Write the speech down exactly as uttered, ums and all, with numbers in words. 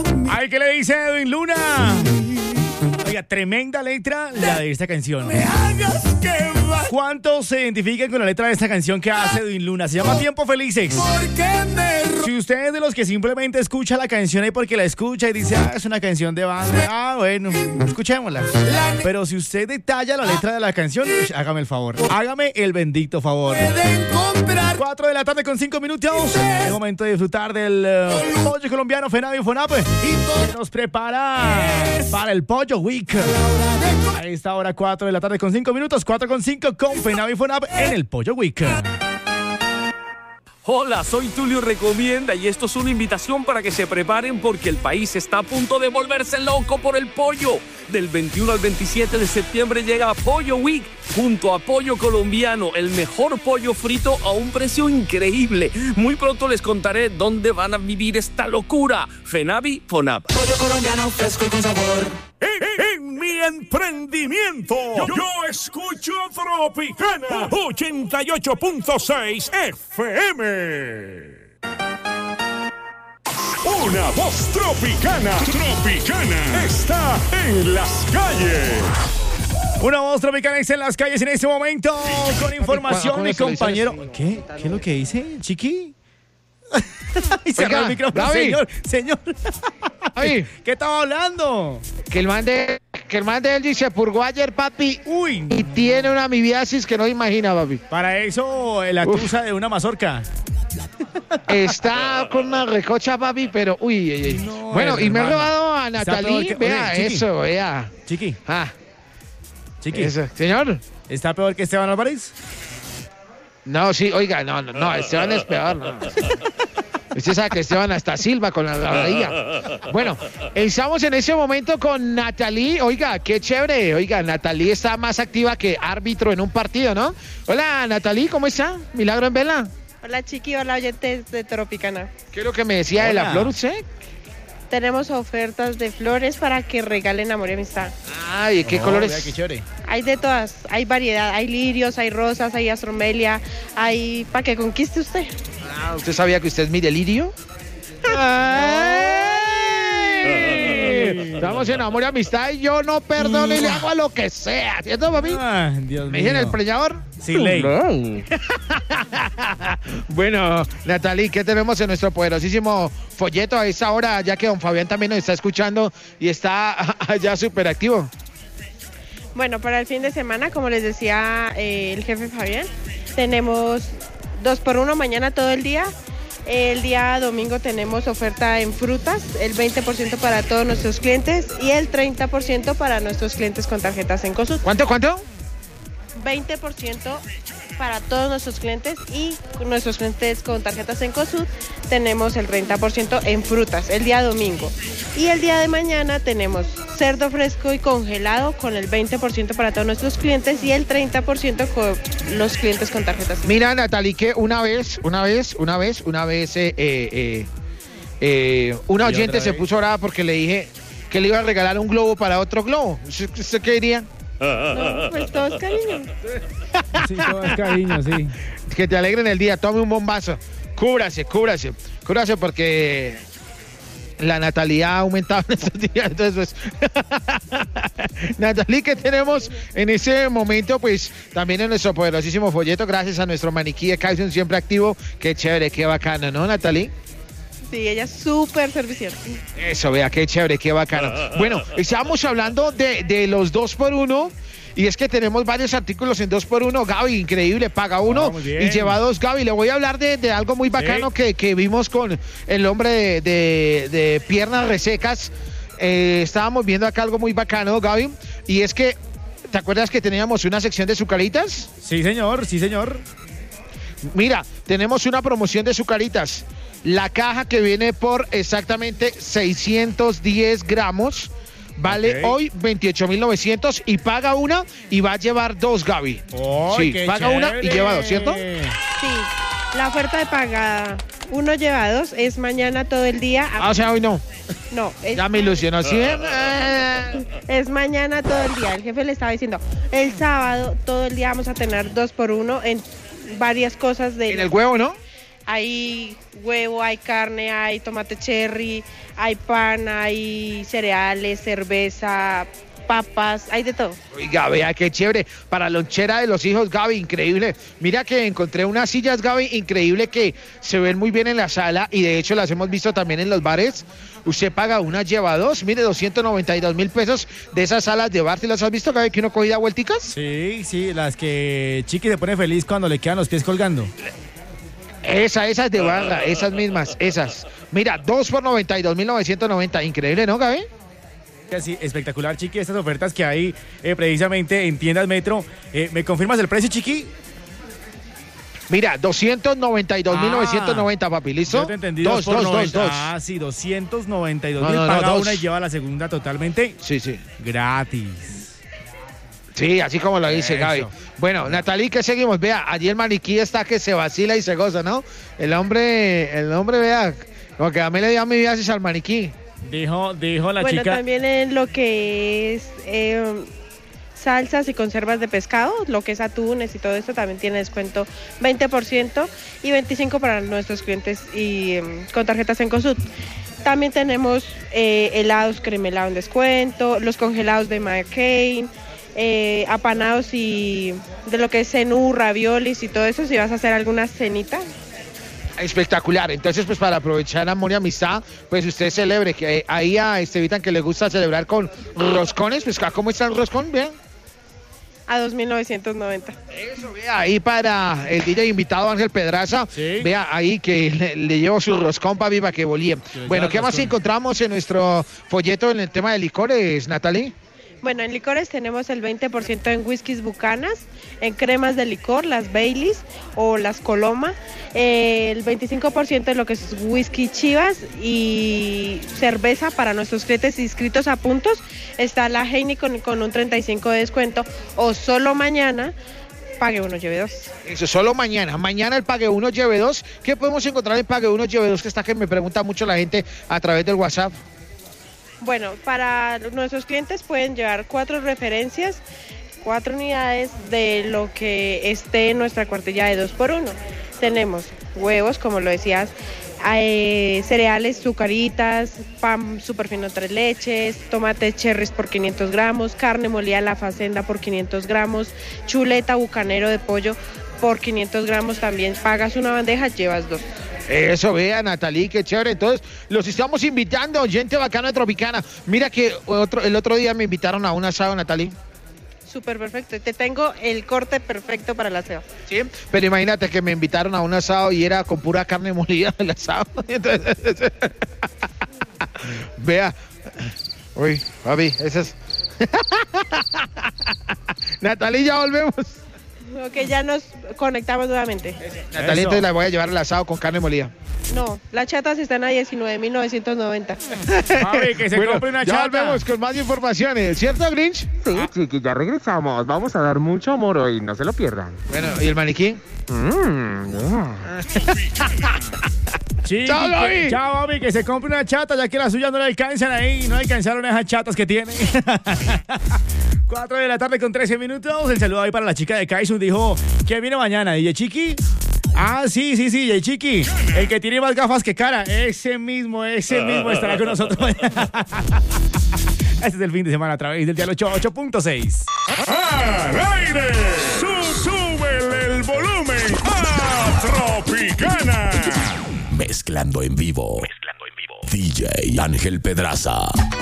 Ay, ¿qué le dice Edwin Luna? Oiga, tremenda letra la de esta canción. ¿Cuántos se identifican con la letra de esta canción que hace Edwin Luna? Se llama Tiempos Felices. Si usted es de los que simplemente escucha la canción ahí porque la escucha y dice, ah, es una canción de banda, ah, bueno, escuchémosla. Pero si usted detalla la letra de la canción, hágame el favor, hágame el bendito favor. cuatro de la tarde con cinco minutos. Es momento de disfrutar del uh, pollo colombiano Fenavi Fonap, que nos prepara para el Pollo Week. A esta hora, cuatro de la tarde con cinco minutos, cuatro con cinco con Fenavi Fonap en el Pollo Week. Hola, soy Tulio Recomienda y esto es una invitación para que se preparen porque el país está a punto de volverse loco por el pollo. Del veintiuno al veintisiete de septiembre llega Pollo Week junto a Pollo Colombiano, el mejor pollo frito a un precio increíble. Muy pronto les contaré dónde van a vivir esta locura. Fenavi Fonap. Pollo colombiano fresco y con sabor. En, en mi emprendimiento, yo, yo escucho Tropicana ochenta y ocho punto seis F M. Una voz tropicana, tropicana, está en las calles. Una voz tropicana está en las calles en este momento con información, mi compañero. ¿Qué? ¿Qué es lo que dice, Chiqui? Y cerró el micrófono, Gaby. señor, señor. Gaby. ¿Qué estaba hablando? Que el man de, que el man de él se purgó ayer, papi. Uy. Y tiene una amibiasis que no imagina, papi. Para eso, la tusa de una mazorca. Está con una recocha, papi, pero uy, uy, uy. No, bueno, y me he hermano. robado a Está peor Natalie. que- Vea Oye, Chiqui. eso, vea. Chiqui, Ah, Chiqui. eso. Señor. ¿Está peor que Esteban Álvarez? No, sí, oiga, no, no, no, Esteban es peor, no. Usted sabe que Esteban hasta silba con la grabadilla. Bueno, estamos en ese momento con Natalie. Oiga, qué chévere. Oiga, Natalie está más activa que árbitro en un partido, ¿no? Hola, Natalie, ¿cómo está? Milagro en vela. Hola Chiqui, hola oyentes de Tropicana. ¿Qué es lo que me decía de la Hola. flor usted? Tenemos ofertas de flores para que regalen amor y amistad. Ay, ¿qué Oh, colores? vea qué chévere. Hay de todas, hay variedad, hay lirios, hay rosas, hay astromelia, hay para que conquiste usted. Ah, ¿usted sabía que usted es mi delirio? Ay. Estamos en amor y amistad y yo no perdono y le hago a lo que sea, ¿cierto, papi? Ah, Dios ¿Me dicen mío. el preñador? Sin ley. Bueno, Natalie, ¿qué tenemos en nuestro poderosísimo folleto a esta hora? Ya que don Fabián también nos está escuchando y está allá súper activo. Bueno, para el fin de semana, como les decía eh, el jefe Fabián, tenemos dos por uno mañana todo el día. El día domingo tenemos oferta en frutas, el veinte por ciento para todos nuestros clientes y el treinta por ciento para nuestros clientes con tarjetas en COSUD. ¿Cuánto, cuánto? veinte por ciento para todos nuestros clientes y nuestros clientes con tarjetas en COSUD tenemos el treinta por ciento en frutas el día domingo. Y el día de mañana tenemos cerdo fresco y congelado con el veinte por ciento para todos nuestros clientes y el treinta por ciento con los clientes con tarjetas. Mira, Natalie, que una vez, una vez, una vez, una vez, eh, eh, eh, eh, una ¿Y oyente otra se vez? puso brava porque le dije que le iba a regalar un globo para otro globo. ¿Usted, usted qué diría? No, pues todo es cariño. Sí, todo es cariño, sí. Que te alegren el día, tome un bombazo. Cúbrase, cúbrase, cúbrase porque la natalidad ha aumentado en estos días. Entonces, pues, Natalie, ¿qué tenemos en ese momento? Pues también en nuestro poderosísimo folleto, gracias a nuestro maniquí de Kyson siempre activo. Qué chévere, qué bacano, ¿no, Natalie? Sí, ella es súper servicial. Eso, vea, qué chévere, qué bacano. Bueno, estábamos hablando de, de los dos por uno. Y es que tenemos varios artículos en dos por uno. Gaby, increíble, paga uno Ah, muy bien. y lleva dos. Gaby, le voy a hablar de, de algo muy bacano Sí. que, que vimos con el hombre de, de- de piernas resecas. Eh, estábamos viendo acá algo muy bacano, Gaby. Y es que, ¿te acuerdas que teníamos una sección de sucaritas? Sí, señor, sí, señor. Mira, tenemos una promoción de sucaritas. La caja que viene por exactamente seiscientos diez gramos. Vale Ok. hoy veintiocho mil novecientos y paga una y va a llevar dos, Gaby. ¡Oh, sí, qué paga una y chévere! lleva dos, ¿cierto? Sí, la oferta de pagada uno lleva dos es mañana todo el día. Ah, o sea, hoy no. No, es, Ya me ilusionó, ¿sí? Eh, es mañana todo el día. El jefe le estaba diciendo, el sábado todo el día vamos a tener dos por uno en varias cosas de... En el huevo, ¿no? Hay huevo, hay carne, hay tomate cherry, hay pan, hay cereales, cerveza, papas, hay de todo. Oiga, vea qué chévere. Para lonchera de los hijos, Gaby, increíble. Mira que encontré unas sillas, Gaby, increíble, que se ven muy bien en la sala y de hecho las hemos visto también en los bares. Usted paga una, lleva dos, mire, doscientos noventa y dos mil pesos de esas salas de bar. ¿Te las has visto, Gaby, que uno cogía vuelticas? Sí, sí, las que Chiqui se pone feliz cuando le quedan los pies colgando. Esa, esas de barra, esas mismas, esas. Mira, dos por noventa y dos mil novecientos noventa. Increíble, ¿no, Gaby? Sí, espectacular, Chiqui, estas ofertas que hay eh, precisamente en tiendas Metro. Eh, ¿Me confirmas el precio, Chiqui? Mira, doscientos noventa y dos mil novecientos noventa, papi, ¿listo? Yo te entendí. Dos, dos, dos, dos. Ah, sí, doscientos noventa y dos No, mil. no, no, Paga dos. una y lleva la segunda totalmente Sí, sí. gratis. Sí, así como lo dice Eso. Gaby. Bueno, Natalie, ¿qué seguimos? Vea, allí el maniquí está que se vacila y se goza, ¿no? El hombre, el hombre, vea, como que a mí le dio mi vida al maniquí. Dijo, dijo la Bueno, chica. también en lo que es eh, salsas y conservas de pescado, lo que es atunes y todo esto también tiene descuento veinte por ciento y veinticinco por ciento para nuestros clientes y eh, con tarjetas Cencosud. También tenemos eh, helados cremelado en descuento, los congelados de McCain, eh, apanados y de lo que es cenú, raviolis y todo eso, si vas a hacer alguna cenita. Espectacular. Entonces, pues para aprovechar amor y amistad, pues usted celebre, que ahí a Estevitan que le gusta celebrar con roscones, pues ¿cómo está el roscón? Bien. A dos mil novecientos noventa. Eso, vea, ahí para el D J invitado Ángel Pedraza, Sí. vea ahí que le, le llevo su roscón para viva que volía. le Bueno, lleva ¿qué el más roscón. encontramos en nuestro folleto en el tema de licores, Natalie? Bueno, en licores tenemos el veinte por ciento en whiskies Bucanas, en cremas de licor, las Baileys o las Coloma, eh, el veinticinco por ciento de lo que es whisky Chivas y cerveza para nuestros clientes inscritos a puntos. Está la Heineken con, con un treinta y cinco por ciento de descuento o solo mañana pague uno, lleve dos. Eso, solo mañana. Mañana el Pague Uno, Lleve Dos. ¿Qué podemos encontrar en Pague Uno, Lleve Dos? Que está que me pregunta mucho la gente a través del WhatsApp. Bueno, para nuestros clientes pueden llevar cuatro referencias, cuatro unidades de lo que esté en nuestra cuartilla de dos por uno. Tenemos huevos, como lo decías, eh, cereales, sucaritas, pan super fino tres leches, tomate cherries por quinientos gramos, carne molida a la facenda por quinientos gramos, chuleta bucanero de pollo por quinientos gramos también. Pagas una bandeja, llevas dos. Eso, vea, Natalie, qué chévere. Entonces, los estamos invitando, gente bacana de Tropicana. Mira que otro, el otro día me invitaron a un asado, Natalie. Súper perfecto. Te tengo el corte perfecto para el aseo. Sí, pero imagínate que me invitaron a un asado y era con pura carne molida el asado. Entonces, vea. Uy, papi, esas. Natalie, ya volvemos. Ok, ya nos conectamos nuevamente. Natalie, Eso. entonces la voy a llevar al asado con carne molida. No, las chatas están a diecinueve mil novecientos noventa. Papi, que se Bueno, compre una ya chata. volvemos con más informaciones, ¿cierto, Grinch? Sí, chiqui, ya regresamos. Vamos a dar mucho amor hoy, no se lo pierdan. Bueno, ¿y el maniquí? Mm, yeah. Chiqui, Chao, que- Gaby. Chao, Gaby, que se compre una chata, ya que las suyas no le alcanzan ahí, no alcanzaron esas chatas que tiene. cuatro de la tarde con trece minutos. El saludo ahí para la chica de Kaisun. Dijo que viene mañana. ¿D J Chiqui? Ah, sí, sí, sí, D J Chiqui. El que tiene más gafas que cara. Ese mismo, ese mismo estará con nosotros mañana. Este es el fin de semana a través del Dial ocho punto seis. ¡Al aire! Su- ¡Súbele el volumen a Tropicana! Mezclando en vivo. Mezclando en vivo. D J Ángel Pedraza.